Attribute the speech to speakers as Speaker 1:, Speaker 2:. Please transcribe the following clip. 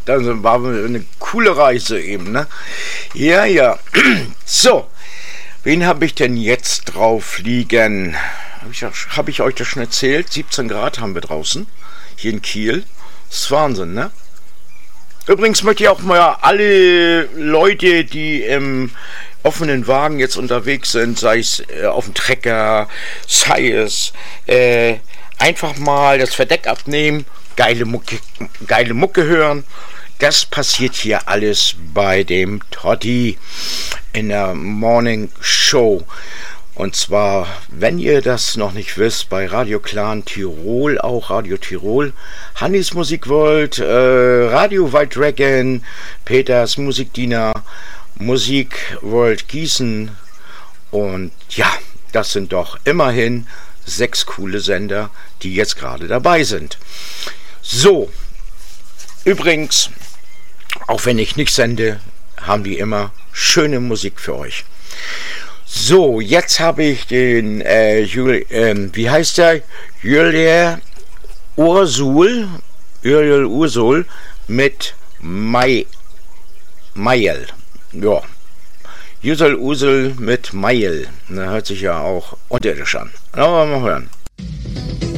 Speaker 1: Das war eine coole Reise eben, ne? Ja, ja. So, wen habe ich denn jetzt drauf liegen? Hab ich euch das schon erzählt? 17 Grad haben wir draußen, hier in Kiel. Das ist Wahnsinn, ne? Übrigens möchte ich auch mal alle Leute, die im offenen Wagen jetzt unterwegs sind, sei es auf dem Trecker, sei es einfach mal das Verdeck abnehmen, geile Mucke hören. Das passiert hier alles bei dem Totti in der Morning Show. Und zwar, wenn ihr das noch nicht wisst, bei Radio Clan Tirol, auch Radio Tirol, Hannis Musikworld, Radio White Dragon, Peters Musikdiener, Musik World Gießen. Und ja, das sind doch immerhin 6 coole Sender, die jetzt gerade dabei sind. So, übrigens, auch wenn ich nicht sende, haben die immer schöne Musik für euch. So, jetzt habe ich den, wie heißt der? Jöliel Ursul mit Mail. Ja, Jöliel Ursul mit Mail. Da hört sich ja auch unterirdisch an. Aber mal hören.